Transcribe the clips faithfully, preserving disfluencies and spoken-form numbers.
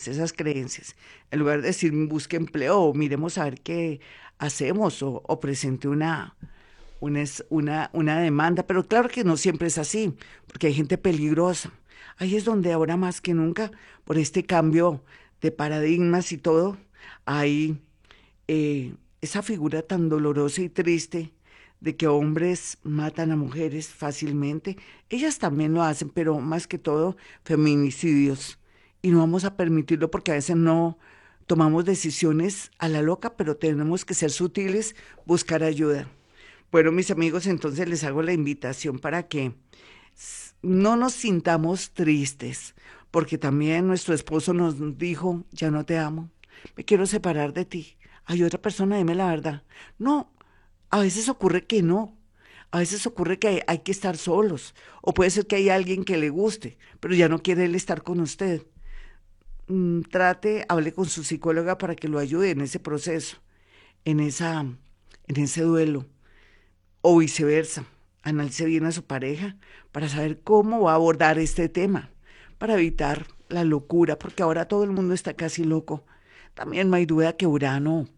ideas, esas creencias. En lugar de decir busque empleo o miremos a ver qué hacemos o, o presente una, una, es- una, una demanda, pero claro que no siempre es así, porque hay gente peligrosa. Ahí es donde ahora más que nunca, por este cambio de paradigmas y todo, hay eh, esa figura tan dolorosa y triste de que hombres matan a mujeres fácilmente. Ellas también lo hacen, pero más que todo feminicidios. Y no vamos a permitirlo porque a veces no tomamos decisiones a la loca, pero tenemos que ser sutiles, buscar ayuda. Bueno, mis amigos, entonces les hago la invitación para que s- no nos sintamos tristes, porque también nuestro esposo nos dijo, ya no te amo, me quiero separar de ti. Hay otra persona, dime la verdad. No, a veces ocurre que no. A veces ocurre que hay, hay que estar solos. O puede ser que hay alguien que le guste, pero ya no quiere él estar con usted. Mm, trate, hable con su psicóloga para que lo ayude en ese proceso, en esa, en ese duelo o viceversa. Analice bien a su pareja para saber cómo va a abordar este tema, para evitar la locura, porque ahora todo el mundo está casi loco. También no hay duda que Urano,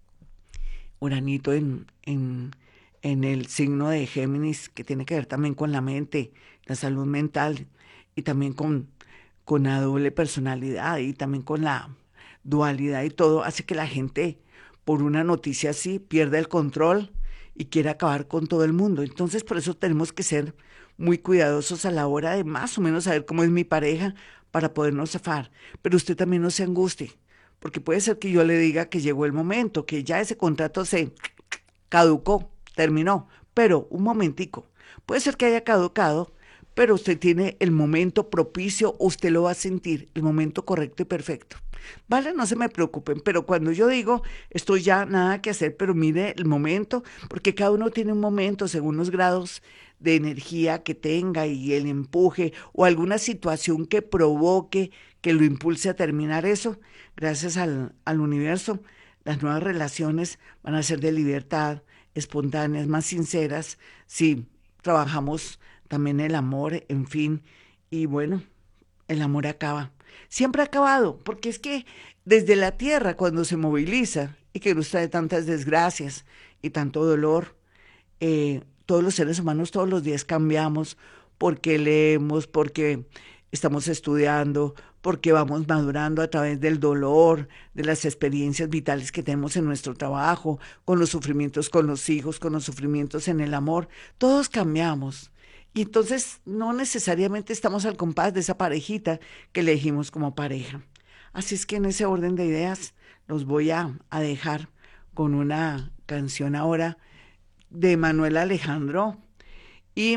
Uranito en, en, en el signo de Géminis, que tiene que ver también con la mente, la salud mental y también con, con la doble personalidad y también con la dualidad y todo, hace que la gente, por una noticia así, pierda el control y quiera acabar con todo el mundo. Entonces, por eso tenemos que ser muy cuidadosos a la hora de más o menos saber cómo es mi pareja para podernos zafar. Pero usted también no se angustie, porque puede ser que yo le diga que llegó el momento, que ya ese contrato se caducó, terminó, pero un momentico, puede ser que haya caducado, pero usted tiene el momento propicio, usted lo va a sentir, el momento correcto y perfecto. Vale, no se me preocupen, pero cuando yo digo estoy ya nada que hacer, pero mire el momento, porque cada uno tiene un momento según los grados de energía que tenga y el empuje o alguna situación que provoque, que lo impulse a terminar eso, gracias al, al universo, las nuevas relaciones van a ser de libertad, espontáneas, más sinceras, si trabajamos también el amor, en fin, y bueno, el amor acaba. Siempre ha acabado, porque es que desde la tierra, cuando se moviliza y que nos trae tantas desgracias y tanto dolor, eh, todos los seres humanos todos los días cambiamos porque leemos, porque estamos estudiando, porque vamos madurando a través del dolor, de las experiencias vitales que tenemos en nuestro trabajo, con los sufrimientos con los hijos, con los sufrimientos en el amor. Todos cambiamos. Y entonces no necesariamente estamos al compás de esa parejita que elegimos como pareja. Así es que en ese orden de ideas los voy a, a dejar con una canción ahora de Manuel Alejandro y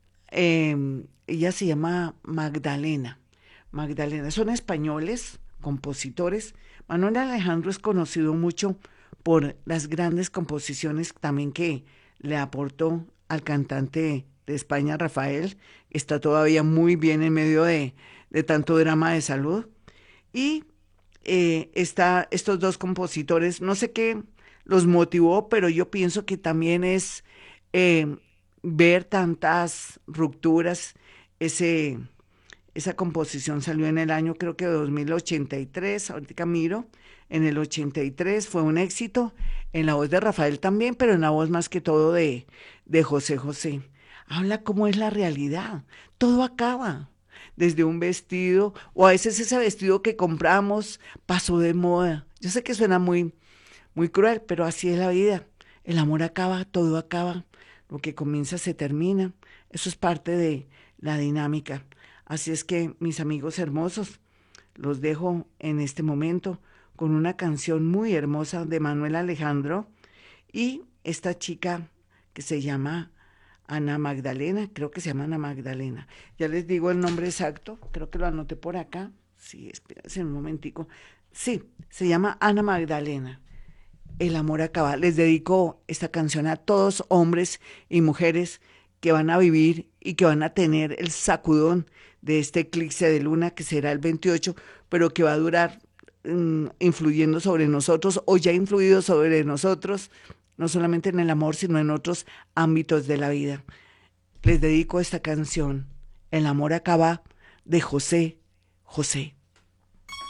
eh, ella se llama Magdalena. Magdalena, son españoles, compositores. Manuel Alejandro es conocido mucho por las grandes composiciones también que le aportó al cantante de España, Rafael. Está todavía muy bien en medio de, de tanto drama de salud. Y eh, está, estos dos compositores, no sé qué los motivó, pero yo pienso que también es eh, ver tantas rupturas, ese, esa composición salió en el año creo que dos mil ochenta y tres, ahorita miro, en el ochenta y tres fue un éxito, en la voz de Rafael también, pero en la voz más que todo de, de José José. Habla cómo es la realidad, todo acaba, desde un vestido, o a veces ese vestido que compramos pasó de moda. Yo sé que suena muy, muy cruel, pero así es la vida. El amor acaba, todo acaba, lo que comienza se termina. Eso es parte de la dinámica. Así es que, mis amigos hermosos, los dejo en este momento con una canción muy hermosa de Manuel Alejandro y esta chica que se llama Ana Magdalena, creo que se llama Ana Magdalena. Ya les digo el nombre exacto, creo que lo anoté por acá. Sí, espérense un momentico. Sí, se llama Ana Magdalena. El amor acaba. Les dedico esta canción a todos hombres y mujeres que van a vivir y que van a tener el sacudón de este eclipse de luna que será el veintiocho, pero que va a durar mm, influyendo sobre nosotros o ya ha influido sobre nosotros, no solamente en el amor, sino en otros ámbitos de la vida. Les dedico esta canción, El amor acaba, de José José.